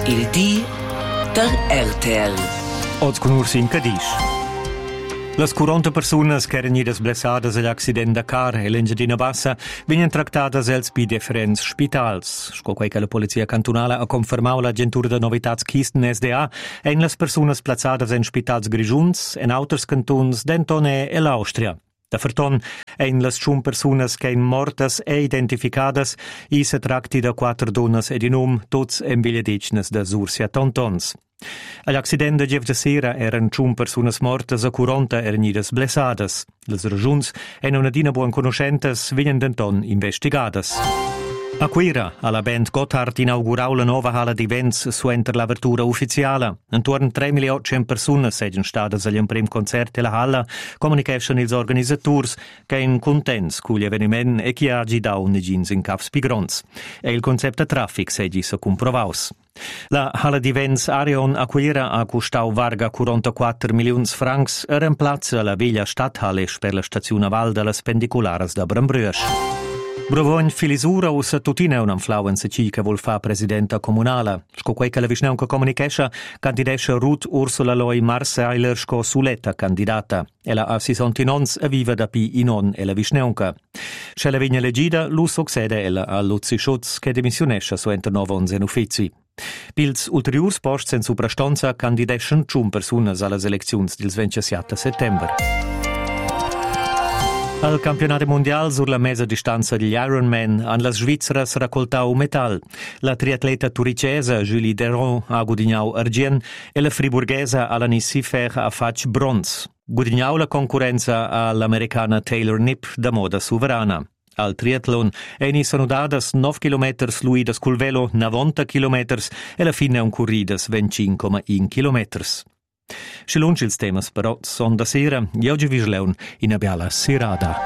Il di der RTL. Oz con Ursin Cadiz. Las 40 personas che erano blessadas all'accidente da car e l'Engiadina Bassa vengono trattadas els bi differents spitals. Sco quei che la polizia cantonale ha confermato l'agentura de novitats Kisten SDA en las personas plazadas en spitals grigiuns en auters cantons d'Entone e l'Austria. Da ferton en las 5 personas che in mortas e identificadas i se tracti da 4 donas ed in tots en bigliadicnes da Sursia Tontons. All'accidente di ieri sera erano 5 persone morte e 40 erano blessate. Le ragioni e una dina buon conoscentes vengono denton investigadas. A Quira, alla band Gotthard inaugurau la nuova hala di events suenter l'apertura ufficiale. Intorno a 3.800.000 persone sono state agli prim concert della hala, comunicano gli organizzatori che sono contenti con l'avvenimento e che hanno dato negins in caps pigrons. E il concept traffic si è comprovato. La hala di events Arion a Quira ha costato varga 44 milioni di francs e reemplazza la veglia Stadthalle per la stazione Val delle Spendiculares da Brambrüsch. Brovogn filisura o sa tutina un influenza ci che vuol fa presidenta comunale. Sco quei che la Vischnaunca comunicesce, candidesce Ruth Ursula Loi Marseiler sco suletta candidata. Ella ha 69 e vive da pi inon e la Vischnaunca. Se la vigna legida, lu succede ella a Luzi Schutz che dimissionesce su enter novons en uffizi. Pils ulteriurs posts en suprastanza candideschen 5 personas alle elezioni del 27 settembre. Al campionato mondiale sulla mesa distanza degli Ironman hanno le Svizzere raccoltato metal. La triatleta turicese Julie Deron ha guadagnato argent e la friburghese Alanis Sifer ha fatto bronzo. Guadagnò la concorrenza all'americana Taylor Knipp da moda sovrana. Al triathlon sono dadas 9 km fluidas col velo 90 km e alla fine un corridas 25,1 km. Scilunci ils temas però son da sera e oggi vi sleun in abbiala serada.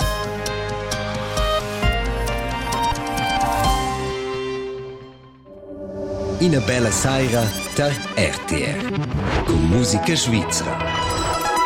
In bella sera der RTR con musica svizzera.